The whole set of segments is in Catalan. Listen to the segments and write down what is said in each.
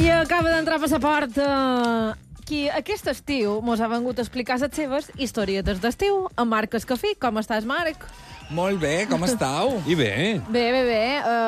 I acaba d'entrar a Passaport, qui aquest estiu mos ha vengut a explicar les seves historietes d'estiu amb Marc Escafí. Com estàs, Marc? Molt bé, com estàu? I bé. Bé.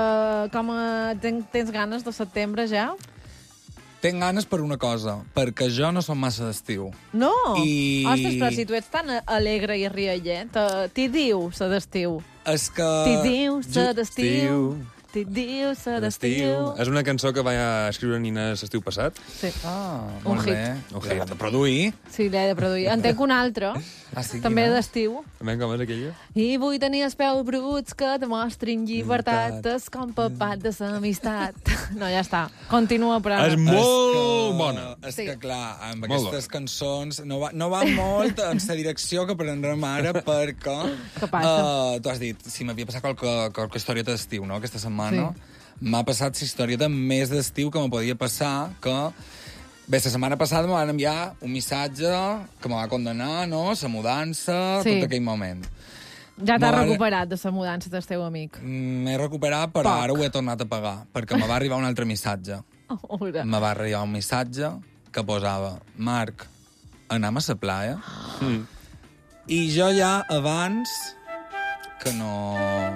Tens ganes de setembre ja? Tenc ganes per una cosa, perquè jo no som massa d'estiu. No? I- Ostres, però si tu ets tan alegre i riallet, t'hi diu sa d'estiu. És que... T'hi diu sa d'estiu. T'hi diu sa d'estiu. És una cançó que va escriure Nina l'estiu passat. Sí. Ah, Un molt hit. bé. Un hit. L'he de produir. Sí, l'he de produir. En tenc un altre, Sí, també quina? d'estiu. També com és aquella? I vull tenir els peus bruts que demostrin llibertat, és com papat de l'amistat. No, ja està. Continua, però... És molt bona. És Sí. que, clar, amb Molt aquestes cançons no va molt en la direcció que prendrem ara, perquè... Què passa? Tu has dit, si m'havia passat qualque historieta d'estiu, no?, aquesta setmana. Sí. M'ha passat la historieta més d'estiu que me podia passar, que... Bé, la setmana passada me van enviar un missatge que me va condenar, no?, la mudança, Sí. tot aquell moment. Ja t'has Mare- recuperat de la mudança del teu amic. M'he recuperat, però Poc. ara ho he tornat a pagar, perquè me va arribar un altre missatge. Ora. Me va arribar un missatge que posava: Marc, anem a la playa? I jo ja abans que no...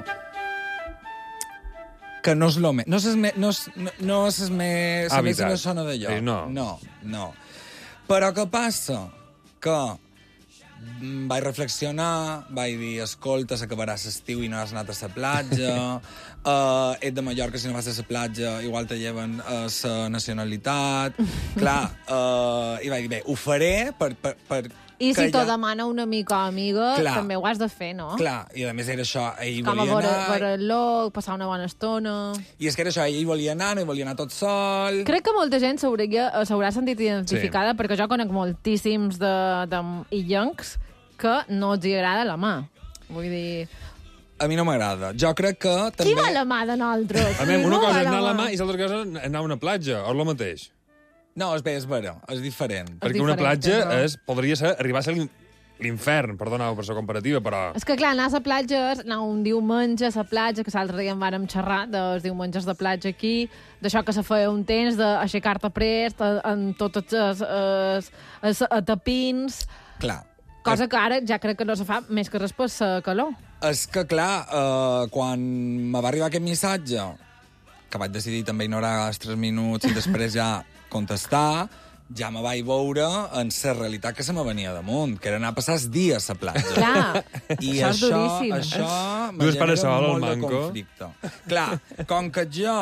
Que no és lo més... No és el més... No és el més... La més Hàbitat. una zona de lloc. Sí, no. No. Però què passa? Que vaig reflexionar, vaig dir, escolta, s'acabarà l'estiu i no has anat a la platja, ets de Mallorca, si no vas a la platja, igual te lleven la nacionalitat. Clar, i vaig dir, bé, ho faré per I si que t'ho demana un amic o amiga, Clar. també ho has de fer, no? Clar, i a més era això, ell Com a volia veure anar... el loc, passar una bona estona... I és que era això, ell volia anar, no hi volia anar tot sol... Crec que molta gent s'haurà sentit identificada, perquè jo conec moltíssims de illencs que no els hi agrada la mà. Vull dir... A mi no m'agrada. Jo crec que també... Qui va a la mà de nosaltres? A mi, una Ningú cosa va és anar a la mà i l'altra cosa és anar a una platja, o és el mateix. No, és bé, és vera, és diferent. Perquè una diferent, platja tens raó. podria ser arribar a ser l'infern, perdoneu per la comparativa, però... És que, clar, anar a la platja és anar un diumenge a la platja, que l'altre dia en vàrem xerrar dels diumenges de platja aquí, d'això que se feia un temps, d'aixecar-te prest, en tots els tapins... Clar. Cosa que ara ja crec que no se fa més que res per la calor. És que, clar, quan me va arribar aquest missatge, que vaig decidir també ignorar els 3 minuts i després ja contestar, ja me vaig veure en la realitat que se me venia damunt, que era anar a passar els dies a la platja. Clar, I això és duríssim. això me Dues pares genera sol al molt de manco. conflicte. Clar, com que jo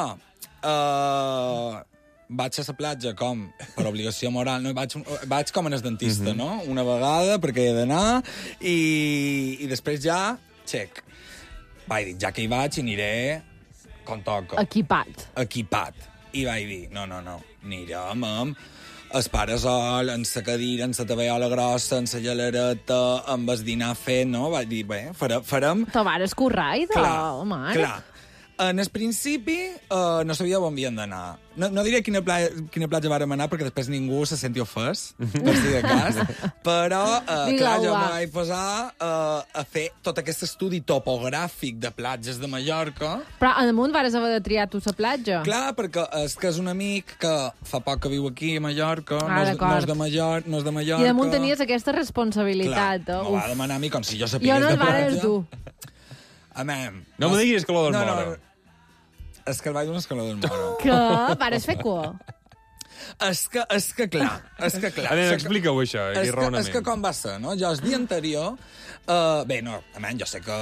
vaig a la platja com per obligació moral, no, vaig com en el dentista, no? Una vegada, perquè he d'anar, i després ja, xec. Vaig dir, ja que hi vaig, hi aniré com toca. Equipat. Equipat. I vaig dir, no, anirem amb el parasol, en la cadira, en la taveola grossa, en la gelareta, amb el dinar fet, no? Vaig dir, bé, farem... Te vares currar, Marc. Clar. En el principi no sabia on havíem d'anar. No diré quina platja vàrem anar perquè després ningú se senti ofès, per si de cas, però clar, jo me vaig posar a fer tot aquest estudi topogràfic de platges de Mallorca. Però a damunt vares haver de triar tu la platja. Clar, perquè és que és un amic que fa poc que viu aquí a Mallorca, Ah, no d'acord. és de Mallorca. I damunt tenies aquesta responsabilitat. Clar, me va demanar a mi com si jo Jo sapigués no de el vares platja. dur. Amem. No me diguis que lo del Moro. És que el vaig d'un escaló del Moro. Que vares fer cua. És que clar. A veure, explica-ho, això, aquí És que raonament. com va ser, no? Jo el dia anterior... bé, no, jo sé que